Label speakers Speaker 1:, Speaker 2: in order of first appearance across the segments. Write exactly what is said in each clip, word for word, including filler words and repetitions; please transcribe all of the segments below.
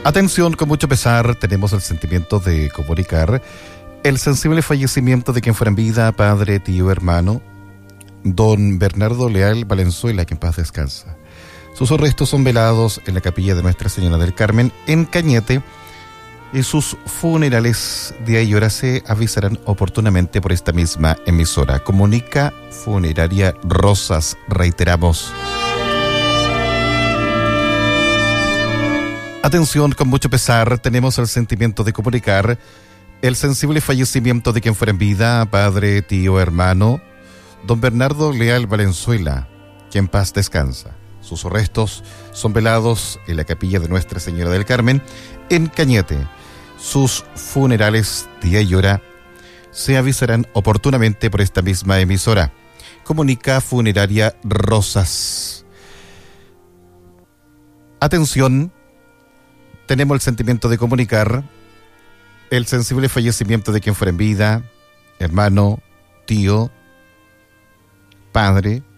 Speaker 1: Atención, con mucho pesar tenemos el sentimiento de comunicar el sensible fallecimiento de quien fuera en vida, padre, tío, hermano, don Bernardo Leal Valenzuela, que en paz descansa. Sus restos son velados en la capilla de Nuestra Señora del Carmen, en Cañete, y sus funerales de ahí hora se avisarán oportunamente por esta misma emisora. Comunica Funeraria Rosas, reiteramos. Atención, con mucho pesar tenemos el sentimiento de comunicar el sensible fallecimiento de quien fuera en vida, padre, tío, hermano, don Bernardo Leal Valenzuela, que en paz descansa. Sus restos son velados en la capilla de Nuestra Señora del Carmen, en Cañete. Sus funerales, día y hora, se avisarán oportunamente por esta misma emisora. Comunica Funeraria Rosas. Atención, tenemos el sentimiento de comunicar el sensible fallecimiento de quien fuera en vida, hermano, tío, padre,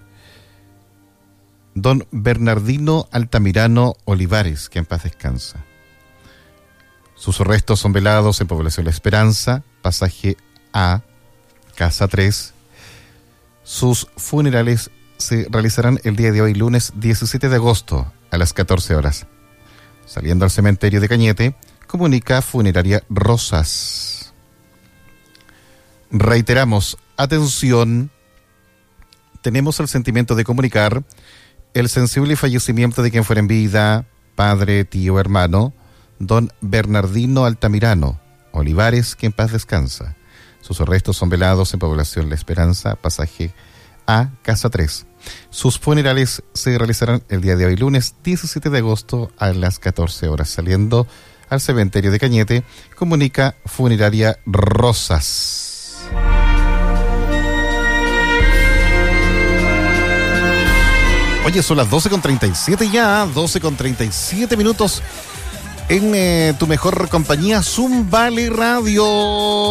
Speaker 1: don Bernardino Altamirano Olivares, que en paz descansa. Sus restos son velados en Población La Esperanza, pasaje A, casa tres. Sus funerales se realizarán el día de hoy, lunes diecisiete de agosto, a las catorce horas. Saliendo al cementerio de Cañete, comunica Funeraria Rosas. Reiteramos, atención, tenemos el sentimiento de comunicar el sensible fallecimiento de quien fuera en vida, padre, tío, hermano, don Bernardino Altamirano Olivares, que en paz descansa. Sus restos son velados en Población La Esperanza, pasaje A, casa tres. Sus funerales se realizarán el día de hoy, lunes diecisiete de agosto, a las catorce horas. Saliendo al cementerio de Cañete, comunica Funeraria Rosas. Oye, son las doce con treinta y siete ya, doce con treinta y siete minutos en eh, tu mejor compañía, Zumbale Radio.